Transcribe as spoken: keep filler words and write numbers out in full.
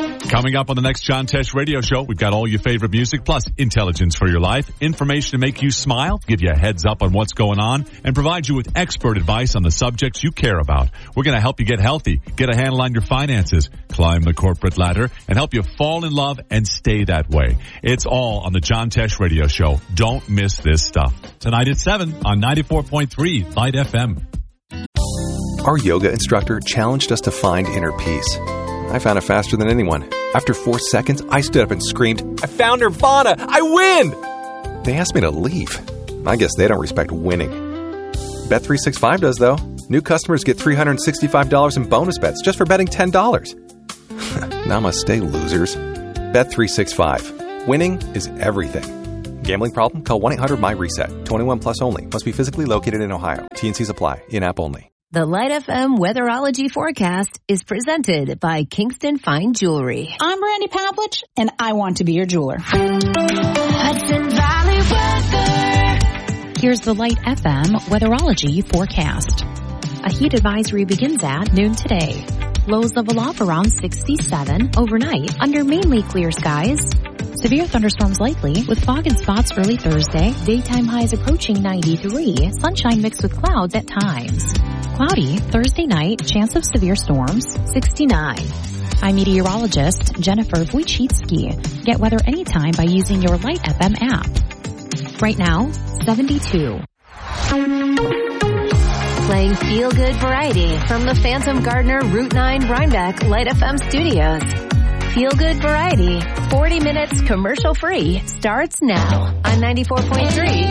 Coming up on the next John Tesh radio show, we've got all your favorite music plus intelligence for your life, information to make you smile, give you a heads up on what's going on, and provide you with expert advice on the subjects you care about. We're going to help you get healthy, get a handle on your finances, climb the corporate ladder, and help you fall in love and stay that way. It's all on the John Tesh radio show. Don't miss this stuff. Tonight at seven on ninety-four point three Light F M. Our yoga instructor challenged us to find inner peace. I found it faster than anyone. After four seconds, I stood up and screamed, "I found Nirvana! I win!" They asked me to leave. I guess they don't respect winning. Bet three sixty-five does, though. New customers get three hundred sixty-five dollars in bonus bets just for betting ten dollars. Namaste, losers. Bet three sixty-five. Winning is everything. Gambling problem? Call one eight hundred M Y reset. twenty-one plus only. Must be physically located in Ohio. T and Cs apply. In-app only. The Light F M Weatherology forecast is presented by Kingston Fine Jewelry. I'm Brandy Pavlich, and I want to be your jeweler. Hudson Valley weather. Here's the Light F M Weatherology forecast. A heat advisory begins at noon today. Lows level off around sixty-seven overnight under mainly clear skies. Severe thunderstorms likely with fog in spots early Thursday. Daytime highs approaching ninety-three. Sunshine mixed with clouds at times. Cloudy Thursday night. Chance of severe storms sixty-nine. I'm meteorologist Jennifer Wojcicki. Get weather anytime by using your Light F M app. Right now, seventy-two. Playing feel-good variety from the Phantom Gardener Route nine Rhinebeck Light F M studios. Feel-good variety, forty minutes commercial-free, starts now on ninety-four point three